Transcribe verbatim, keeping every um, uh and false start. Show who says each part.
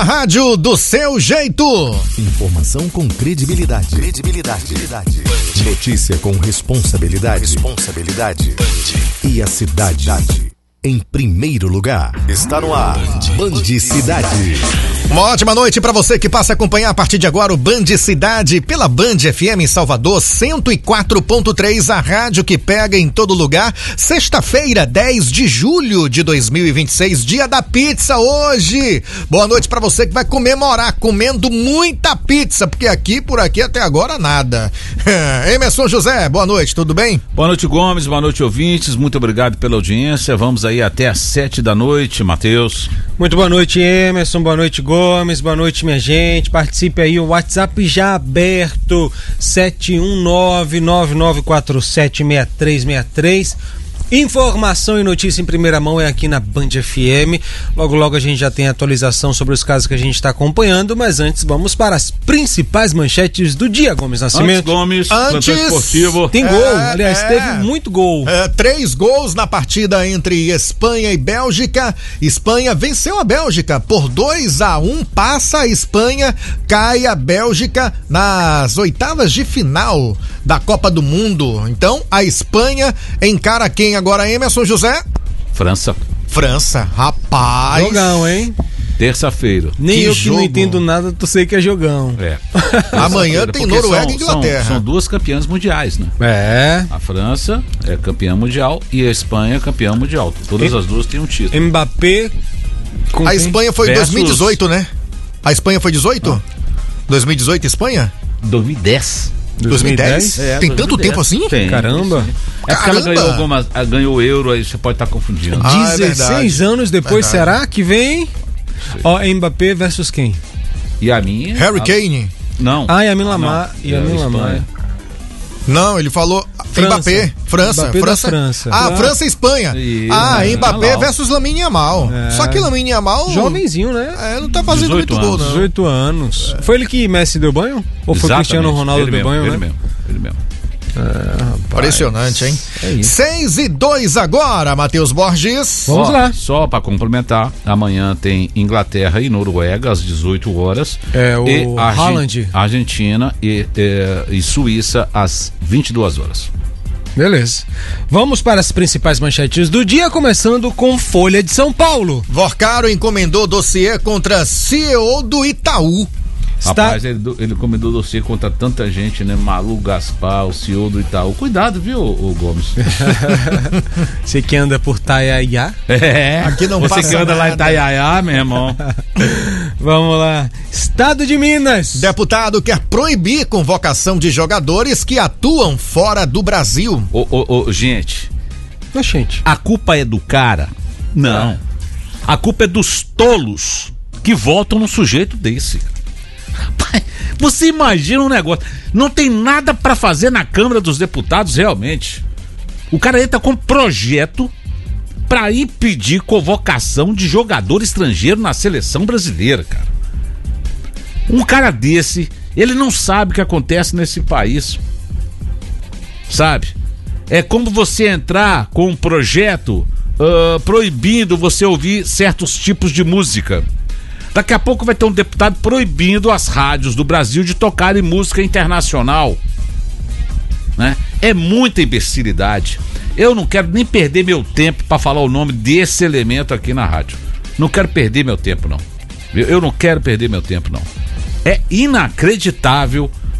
Speaker 1: Rádio do seu jeito.
Speaker 2: Informação com credibilidade. Credibilidade. Notícia com responsabilidade. Responsabilidade. E a cidade em primeiro lugar. Está no ar. Band Cidade.
Speaker 1: Uma ótima noite para você que passa a acompanhar a partir de agora o Band Cidade pela Band F M em Salvador, cento e quatro ponto três, a rádio que pega em todo lugar. Sexta-feira, dez de julho de dois mil e vinte e seis, dia da pizza hoje. Boa noite para você que vai comemorar comendo muita pizza, porque aqui, por aqui, até agora nada. Emerson José, boa noite, tudo bem?
Speaker 3: Boa noite, Gomes, boa noite, ouvintes, muito obrigado pela audiência. Vamos aí até às sete da noite, Matheus.
Speaker 4: Muito boa noite, Emerson, boa noite, Gomes, boa noite, minha gente. Participe aí, o WhatsApp já aberto, sete um nove, nove nove quatro sete, seis três seis três. Informação e notícia em primeira mão é aqui na Band F M. Logo, logo a gente já tem atualização sobre os casos que a gente está acompanhando, mas antes vamos para as principais manchetes do dia, Gomes Nascimento.
Speaker 3: Antes, Gomes,
Speaker 1: antes
Speaker 3: esportivo.
Speaker 4: Tem gol,
Speaker 1: é,
Speaker 4: aliás,
Speaker 1: é,
Speaker 4: teve muito gol.
Speaker 1: É, três gols na partida entre Espanha e Bélgica. Espanha venceu a Bélgica por dois a um, passa a Espanha, cai a Bélgica nas oitavas de final da Copa do Mundo. Então, a Espanha encara quem agora, Emerson José?
Speaker 3: França.
Speaker 1: França, rapaz.
Speaker 4: Jogão, hein?
Speaker 3: Terça-feira.
Speaker 4: Nem
Speaker 1: Que
Speaker 4: eu que
Speaker 1: jogo.
Speaker 4: não entendo nada, tu sei que é jogão.
Speaker 3: É.
Speaker 1: Amanhã tem
Speaker 3: Porque
Speaker 1: Noruega
Speaker 3: são,
Speaker 1: e Inglaterra.
Speaker 3: São, são duas campeãs mundiais, né?
Speaker 4: É.
Speaker 3: A França é campeã mundial e a Espanha é campeã mundial. Todas
Speaker 4: E...
Speaker 3: as duas têm um título.
Speaker 4: Mbappé. Com
Speaker 1: A
Speaker 4: quem?
Speaker 1: Espanha foi em
Speaker 3: Versus...
Speaker 1: dois mil e dezoito, né? A Espanha foi dezoito? dois mil e dezoito, Espanha?
Speaker 3: dois mil e dez.
Speaker 1: dois mil e dez?
Speaker 3: É,
Speaker 1: tem
Speaker 3: dois mil e
Speaker 1: tanto
Speaker 3: dez.
Speaker 1: tempo assim?
Speaker 3: Tem.
Speaker 4: Caramba.
Speaker 3: É porque ela
Speaker 1: Caramba.
Speaker 3: ganhou, algumas, ela ganhou o euro, aí você pode estar confundindo.
Speaker 1: Ah, é
Speaker 4: dezesseis
Speaker 1: verdade.
Speaker 4: anos depois,
Speaker 1: Verdade.
Speaker 4: será que vem? Ó, Mbappé versus quem?
Speaker 3: E a minha...
Speaker 1: Harry
Speaker 3: a...
Speaker 1: Kane?
Speaker 3: Não.
Speaker 4: Ah, Yamin
Speaker 3: Ah,
Speaker 4: Lamar.
Speaker 3: não.
Speaker 4: Yamin
Speaker 3: É,
Speaker 4: Lamar.
Speaker 3: Espanha.
Speaker 1: Não, ele falou
Speaker 4: França.
Speaker 1: Mbappé, França,
Speaker 4: Mbappé da
Speaker 1: França.
Speaker 4: França.
Speaker 1: Ah,
Speaker 4: Ah.
Speaker 1: França e Espanha.
Speaker 3: Isso.
Speaker 1: Ah,
Speaker 3: É,
Speaker 1: Mbappé
Speaker 3: Yamal.
Speaker 1: versus Lamine Yamal.
Speaker 4: É.
Speaker 1: Só que Lamine Yamal
Speaker 4: Jovenzinho, né?
Speaker 1: é, não tá fazendo
Speaker 3: dezoito
Speaker 1: muito gol,
Speaker 3: anos.
Speaker 1: não.
Speaker 4: dezoito anos. Foi ele que Messi deu banho? Ou foi
Speaker 3: Exatamente.
Speaker 4: Cristiano Ronaldo
Speaker 3: Ele
Speaker 4: deu
Speaker 3: mesmo,
Speaker 4: banho,
Speaker 3: ele
Speaker 4: né?
Speaker 3: mesmo, ele mesmo.
Speaker 1: Impressionante, hein?
Speaker 4: É isso.
Speaker 1: seis e dois agora, Matheus Borges.
Speaker 4: Vamos
Speaker 3: Ó,
Speaker 4: lá.
Speaker 3: Só para complementar, amanhã tem Inglaterra e Noruega às dezoito horas.
Speaker 4: É, o
Speaker 3: e Argen-
Speaker 4: Haaland.
Speaker 3: Argentina e, é, e Suíça às vinte e duas horas.
Speaker 4: Beleza. Vamos para as principais manchetes do dia, começando com Folha de São Paulo.
Speaker 1: Vorcaro encomendou dossiê contra C E O do Itaú.
Speaker 4: Está...
Speaker 3: Rapaz, ele, ele encomendou dossiê contra tanta gente, né? Malu Gaspar, o C E O do Itaú. Cuidado, viu, o Gomes?
Speaker 4: Você que anda por Taiaiá.
Speaker 3: É,
Speaker 1: Aqui não
Speaker 3: você
Speaker 1: passa
Speaker 3: que anda lá em
Speaker 1: nada.
Speaker 3: Itaiaiá, meu irmão.
Speaker 4: Vamos lá. Estado de Minas.
Speaker 1: Deputado quer proibir convocação de jogadores que atuam fora do Brasil.
Speaker 3: Ô, ô, ô, gente,
Speaker 4: Ô, gente.
Speaker 3: a culpa é do cara? Não. A culpa é dos tolos que votam num sujeito desse. Rapaz, você imagina um negócio. Não tem nada pra fazer na Câmara dos Deputados, realmente. O cara entra com projeto pra impedir convocação de jogador estrangeiro na seleção brasileira, cara. Um cara desse, ele não sabe o que acontece nesse país. Sabe? É como você entrar com um projeto uh, proibindo você ouvir certos tipos de música. Daqui a pouco vai ter um deputado proibindo as rádios do Brasil de tocarem música internacional, né? É muita imbecilidade. Eu não quero nem perder meu tempo para falar o nome desse elemento aqui na rádio. Não quero perder meu tempo, não. Eu não quero perder meu tempo, não. É inacreditável